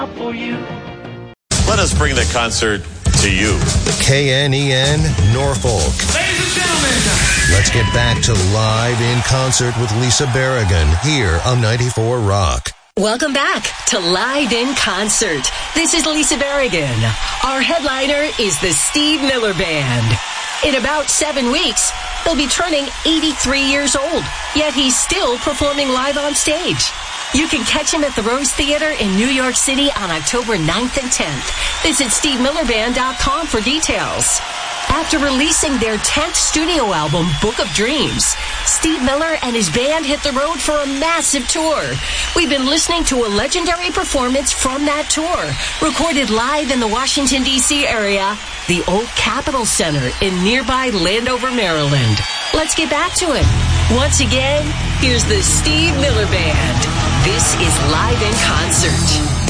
For you. Let us bring the concert to you. KNEN Norfolk. Ladies and gentlemen. Let's get back to Live in Concert with Lisa Berrigan here on 94 Rock. Welcome back to Live in Concert. This is Lisa Berrigan. Our headliner is the Steve Miller Band. In about 7 weeks, he'll be turning 83 years old, yet he's still performing live on stage. You can catch him at the Rose Theater in New York City on October 9th and 10th. Visit SteveMillerBand.com for details. After releasing their 10th studio album, Book of Dreams, Steve Miller and his band hit the road for a massive tour. We've been listening to a legendary performance from that tour, recorded live in the Washington, D.C. area, the Old Capitol Center in nearby Landover, Maryland. Let's get back to it. Once again, here's the Steve Miller Band. This is Live in Concert.